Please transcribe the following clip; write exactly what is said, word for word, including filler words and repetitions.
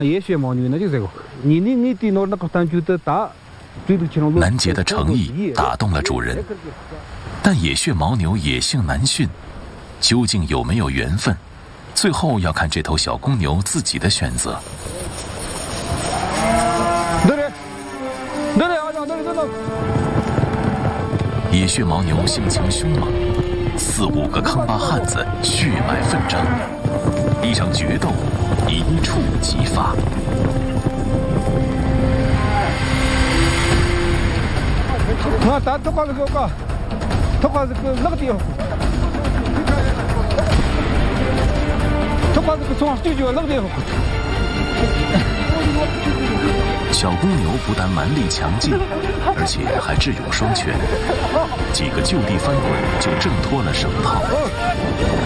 南杰的诚意打动了主人，但野血牦牛野性难驯，究竟有没有缘分？最后要看这头小公牛自己的选择。野血牦牛性情凶猛，四五个康巴汉子血脉奋张，一场决斗一触即发。 啊，打头发这个个，头发这个那个地方，头发这个从对就那个地方。 小公牛不但蛮力强劲，而且还智勇双全，几个就地翻滚就挣脱了绳套。